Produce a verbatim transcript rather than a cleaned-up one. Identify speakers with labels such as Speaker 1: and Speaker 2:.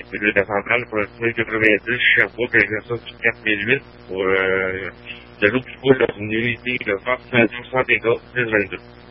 Speaker 1: milieu de la centrale pour le mille quatre-vingt-dix, Sherbrooke avec la sauce du quatre mille huit pour euh, de l'eau qui coule dans une unité de force soixante-quatorze dix vingt-deux.